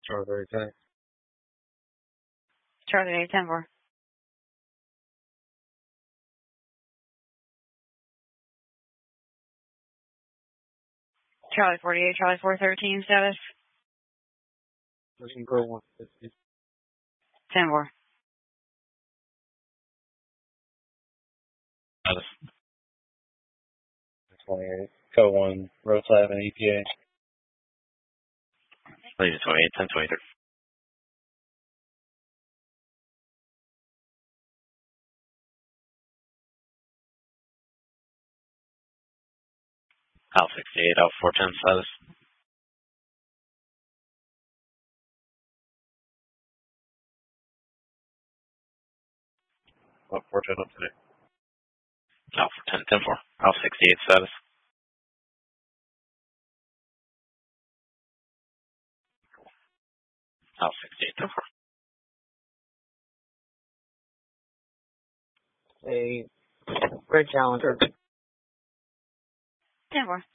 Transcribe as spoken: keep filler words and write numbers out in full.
Charlie thirty ten. Charlie eight ten four. Charlie forty-eight, Charlie four thirteen, status. Pushing Grove one fifty. ten four. Status. twenty-eight. Code one, roadside and E P A. Leave it twenty-eight, ten twenty-three. Al sixty-eight, Al four ten, status. Al four ten up today. Al four ten, ten four. Al sixty-eight, status. Al sixty-eight, ten four. A Red Challenger. ten four.